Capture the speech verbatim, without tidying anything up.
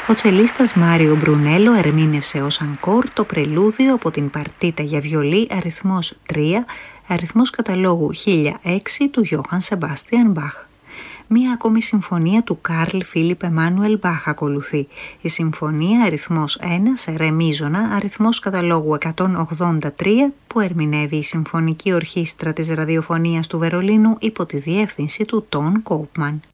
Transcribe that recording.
Ο τσελίστας Μάριο Μπρουνέλο ερμήνευσε ως ανκόρ το πρελούδιο από την παρτίτα για βιολί αριθμός τρία, αριθμός καταλόγου χίλια έξι του Γιώχαν Σεμπάστιαν Μπαχ. Μία ακόμη συμφωνία του Καρλ Φίλιπ Εμμάνουελ Μπαχ ακολουθεί. Η συμφωνία αριθμός ένα σε ρε μείζωνα, αριθμός καταλόγου εκατόν ογδόντα τρία, που ερμηνεύει η Συμφωνική Ορχήστρα της Ραδιοφωνίας του Βερολίνου υπό τη διεύθυνση του Τόν Κόπμαν.